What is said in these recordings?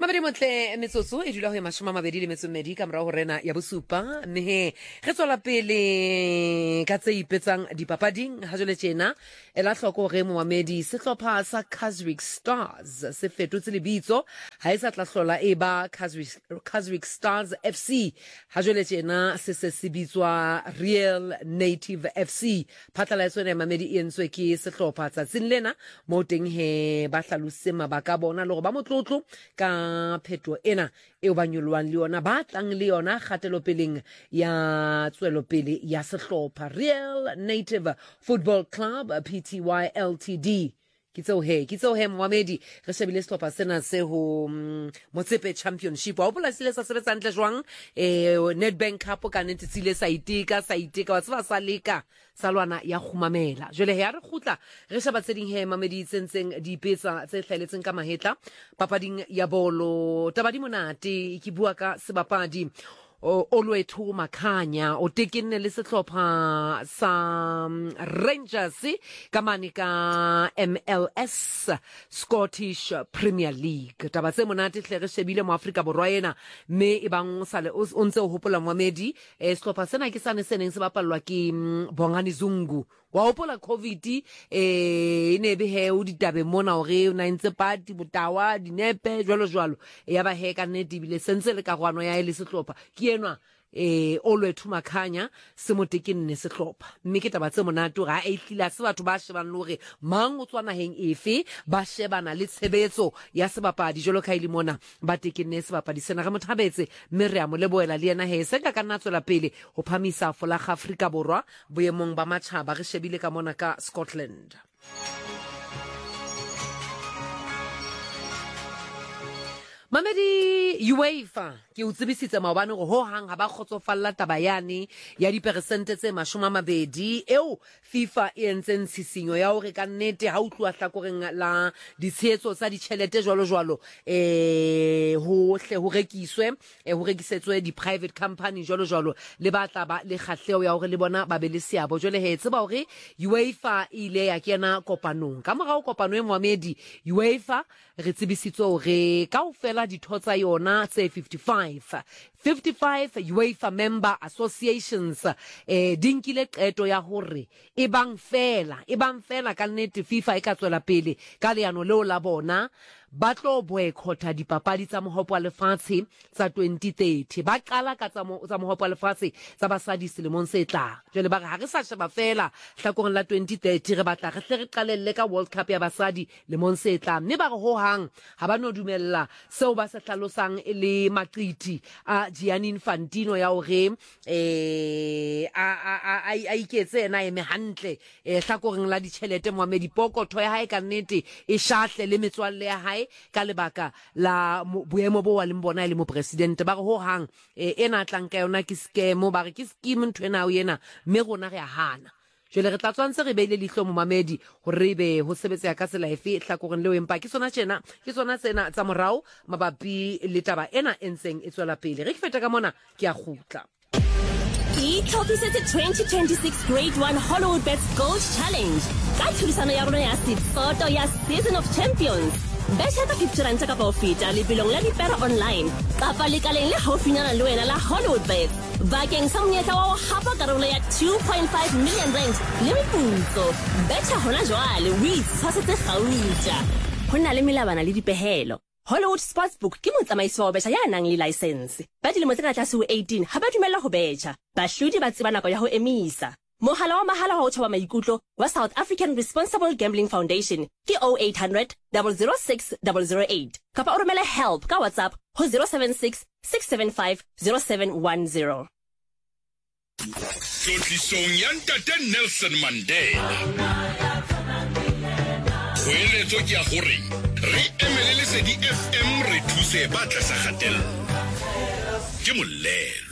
Mabedi motle metsotso e dula ho e mashoma mabedi le metso mmedi ka morao ho rena ya bosupa mme he re tswela pele ka tse ipetsang dipapading ha jwale tjena ela hloko re moamedi sehlopha sa Kaizer Stars se fetotse lebitso ha e sa tla hlola e ba Kaizer Stars FC ha jwale tjena se bitswa Real Native FC phatlalatso ya mamedi e entswe ke sehlopha tsatsing lena mo teng he ba hlalose mabaka bona le go ba motlotlo ka pheto ena eo ba nyolwang le yona ba tlang le yona kgatelopeleng ya tswelopele ya sehlopha Real Native Football Club PTY Ltd kitso he moamedi re shebile sehlopha sena se ho Motsepe Championship wa hopola sile sa sebetsa ntle jwang Nedbank Cup ka nete tsile sa itika wa tseba sa leka salwana ya khumamela jwale he a re khutla re sheba tseding he mamedi tsentseng di pesa tse hlaeletseng ka mahetla papading ya bolo tabadi monate ke bua ka sebapadi Olwethu Makhanya o tekenne le sehlopha sa Rangers ka mane ka MLS Scottish Premier League taba tse monate hle re shebile mo Afrika Borwa ena me e bang sale o ntse o hopola moamedi sehlopha sena ke sane seneng se bapallwa ke Bongani Zungu wa hopola COVID ne be he o ditabe mona hore o naintse party botawa dinepe jwalo ya ba he ka nnete bile sentse le karwano ya ile sehlopha ke enwa Olwethu Makhanya se motekenne sehlopha mme ke taba tse monate ga a ihlila se batho ba shebang le hore mang o tswana heng efe ba shebana le tshebetso ya sebapadi jolo ka ile mona ba tekenne sebapadi sena re mothabetse mme re a mo leboela le yena he se ka nna tswela pele ho phamisa folaga Afrika Borwa boemong ba matjhaba re shebile ka mona ka Scotland. Mamedi UEFA ke o tsebisitse maobane go ho hang ha ba khotsofalla taba yane ya diperesente tse 20 eo FIFA e entseng tshisinyo ya hore ka nnete ha o tluwa hlakoreng la ditshetso tsa ditjhelete jwalo ho rekiswe ho rekisetswe di private company jwalo le batla ba le khahleo ya hore le bona ba be le seabo jwale he tseba hore UEFA ile ya kena kopanong ka morao kopano e moamedi UEFA re tsebisitswe hore kaofela ditho tsa yona tse 55 UEFA member associations dinkile qeto ya hore e bang fela ka nnete FIFA e ka tswela pele ka leano leo la bona ba tlo boycota dipapadi tsa mohopo wa lefatshe tsa 2030 ba qala ka tsa mohopo wa lefatshe tsa basadi selemong se tlang jwale ba ga re sa sheba fela hlakoreng la 2030 re batla re hle re qalelle ka World Cup ya basadi lemong se tlang mme ba re ho hang ha ba no dumella seo ba se hlalosang le maqiti a Gianni Infantino ya hore a iketse ena eme hantle hlakoreng la ditjhelete moamedi pokotho ya hae ka nnete e shahle le metswalle ya hae ka lebaka la boemo bo wa le mbona le mo president ba re ho hang ena tlang ka yona ke scam ba re ke scheme ntwena o yena mme rona re a hana jwale re tla tswantse re beile lihlo mo mamedi hore be ho sebetsa ka tsela efe hlakoreng leo empa ke tsona tsena tsa morao mabapi le taba ena entseng e tswela pele re feta ka mona ke a khutla Itlhopisetse 2026 Grade 1 Hollywood Bets Gold Challenge ka thurisano ya rona ya Siphoto ya Season of Champions Besha ka 50 ranta ka feta lebelong la dipera online kapa lekaleng le haufinyana le wena la Hollywood Bets bakeng sa monyetla wa ho hapa karolo ya 2.5 million rand le meputso betcha hona jwale o itshwasetse gauta ho na le melabana le dipehelo Hollywood Sportsbook ke motsamaiso wa betcha ya nang le license ba dilemo tse ka tlase ho 18 ha ba dumella ho betcha bahlodi ba tseba nako ya ho emisa Mohala wa mahala wa ho tshaba maikutlo wa South African Responsible Gambling Foundation ke 0800 006 008 kapa o romele help ka WhatsApp ho 076 675 0710 Tlotlisong ya Ntate Nelson Mandela Hoeletso ke ya hore re emelele se di FM re thuse ba tlasa kgatello ke molelo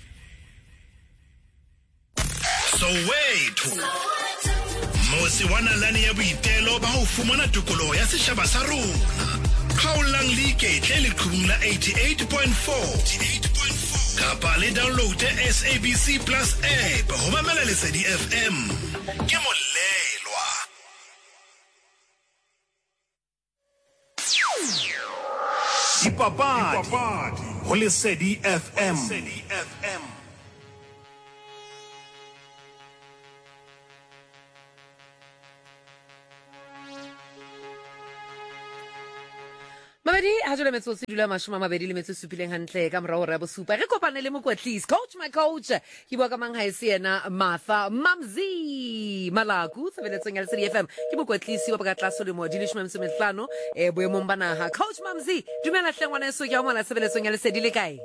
Soweto Mosi wana lani ya boitelo ba ho fumana tokoloho ya seshaba sa rona Khaolang like tle le qhubung la 88.4 kapa le download SABC Plus app ho mamela Lesedi FM ke molelwa Dipapadi ho Lesedi FM. Mabedi ha jole metsotso dula 27 hantle ka morao re bosupa re kopane le mokwetlisi coach my coach ke bua ka mang ha ese yena Martha Mamzi Malaku sebeletseng ya Lesedi FM ke mokwetlisi wa ka tlase le mo di 15 boemong bana ha coach Mamzi dumela hlengwana eso ke a mona sebeletseng ya Lesedi le kae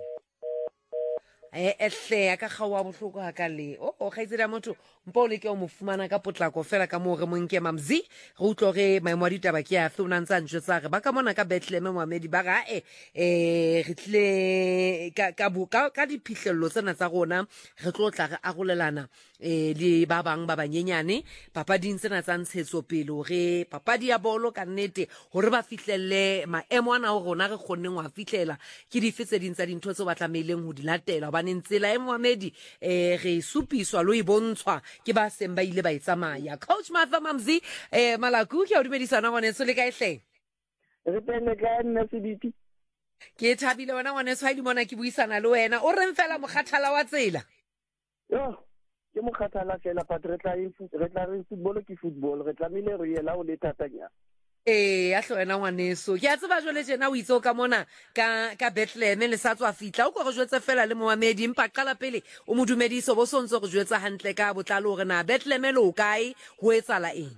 ehle ka kgawa bohloko ha ka le ga itsela motho mpo le ke o mofumana ka potlako fela ka mo re monke Mamzi re utlo re maemo a ditaba ke a funa ntsa ntse tsa re ba ka mona ka Bethlehem Mohamedi ba ga re tle ka diphihlello tsena tsa rona re tlo tla re agolelana le ba bang ba banyenyane papading tsena tsa ntshetso pele re papadi ya bolo ka nnete hore ba fihlelle maemo ana ho rona re khonneng wa fihlela ke difetse dintsa dintho tse ba tlameileng ho di latela ba ntsela e Mohamedi re supiswa lo ibontshwa ke ba seng ba ile ba itsamaya coach Martha Mamzi Malaku ke a dumedisana ngwane so le ka ehle re tene ka nna sediti ke thabile wena ngwane so ha di mona ke buisana le wena o reng fela mokgathala wa tsela yo ke mokgathala fela but re tla re football ke football re tlamile re yela o le tatanya a hlwena ngwaneso ke a tseba jole jena o itse o ka mona ka Bethlehem le sa tswa fitla o go go jwetsa fela le Mohamedi mpa qala pele o modumediso bo sontse go jwetsa hantle ka botlalo gore na Bethlehem le o kae ho etsala eng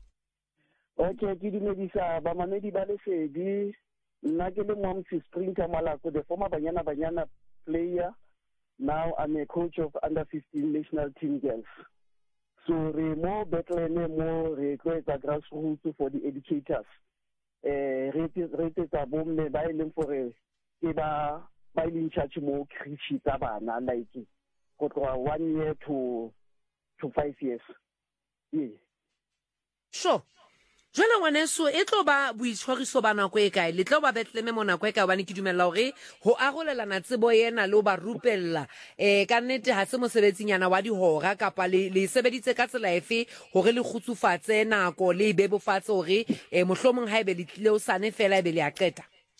okay ke dumedisa ba mamedi ba Lesedi nna ke le Momsi Sprinter Malako the former banyana player now I'm a coach of under 15 national team girls. So re mo Bethlehem mo re tloetsa grassroots for the educators. Re tsa bomme ba ileng for ke ba in charge mo creche tsa bana like go tloa 1 year to 5 years. Yeah. Sure. Jwale ngwaneso e tlo ba boitshwariso ba nako e kae le tlo ba Bethlehem mo nako e kae bane ke dumella hore ho agolelana tsebo yena le ba rupella ka nnete ha se mosebetsi nyana wa dihora kapa le sebeditse ka tsela efe hore le khutsufatse nako le bebofatse hore mohlomong ha ebe le tlile o sane fela ebe le a qeta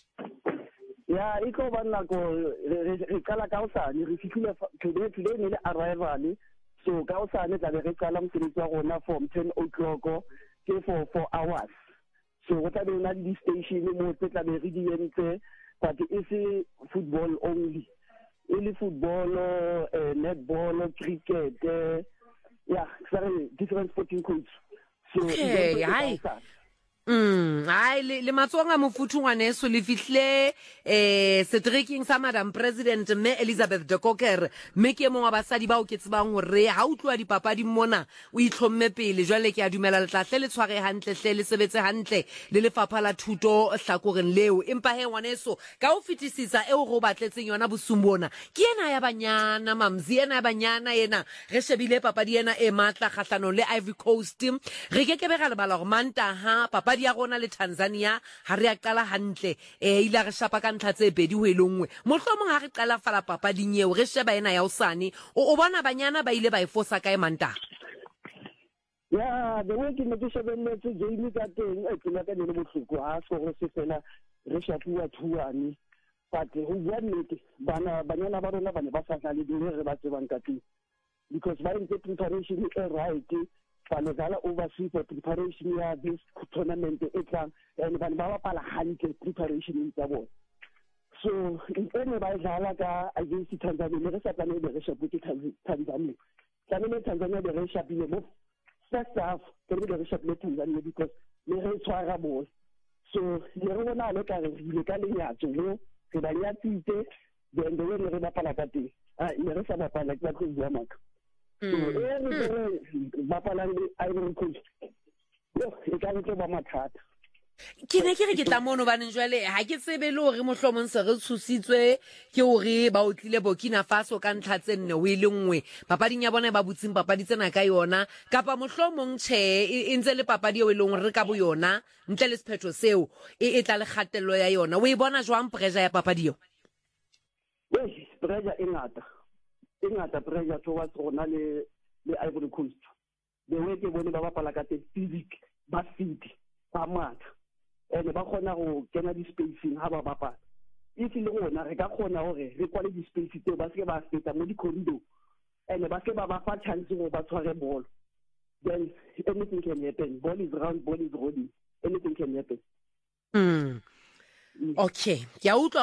ya iko ba nako re kala ka usane re fitlhile today ne le arrival so ka usane tla re kala mosebetsi wa rona from 10 o'clock ke for 4 hours. So what are the station mo tla be re di entse but it's football only. Only football, netball, cricket, sorry, different sporting codes. So okay, hi. Ai le matsonga mofuthu ngwaneso le fihle setreking sa Madam President me Elizabeth de Koker me ke mongwa basadi ba o ke tsebang hore ha o tlwa dipapadi mona o itlhomme pele jwale ke a dumela le tlahle le tshware hantle hle le sebetse hantle le lefapha la thuto hlakoreng leo empa he ngwaneso ka o fitisisa eo go batletseng yona bosumbona ke ena ya banyana Mamzi ena ya banyana yena re shebile papadi ena e matla kgahlano le Ivory Coast re ke be ga le bala gore Mantaha papadi ya rona le Tanzania ha re a qala hantle ile re shapa ka ntlha tse pedi ho elongwe mohlomong ha re qala fala papading eo re sheba ena ya usane o bona banyana ba ile ba e fosa kae Mantaha ya the way ke mo shebelletse game ka teng ke la ka le bohloko ha so re se fela re shatluwa thuane but ho bua nnete banyana ba rona ba ne ba sa tla le dire re ba tsebang ka teng because ba in preparation e right Fanazala overseas for preparation ya this tournament etlang and ba bapala hantle preparation in tsa so in ene ba dlala ka against Tanzania re sa tsane le re shapo ke Tanzania Tanzania de re shapile mo first half ke re shapo le Tanzania because le re tshwara ball so le re bona le ka re ile ka lenyatso lo ke ba nyatsitse then the way re bapala ka teng re sa bapala ka go bua maka ke ne ke re ke tla mono baneng jwale ha ke tsebe le hore mohlomong se re tshositswe ke hore ba o tlile Burkina Faso ka ntlha tse nne o ile nngwe papading ya bona ba butsing papadi tsena ka yona kapa mohlomong e ntse le papadi eo e leng re ka bo yona ntle le sephetho seo e tla le kgatello ya yona o e bona jwang pressure ya papadi eo pressure ingata pressure towards rona le Ivory Coast the way ke bone ba bapala ka physic ba fit ba matha and ba khona go kena di spacing ha ba bapala if le rona re ka kgona hore re kwale di-space tseo ba seke ba feta mo di-corridor and ba seke ba ba fa chance gore ba tshware ball, then anything can happen. Ball is round, ball is rolling, anything can happen. Okay, ke a utlwa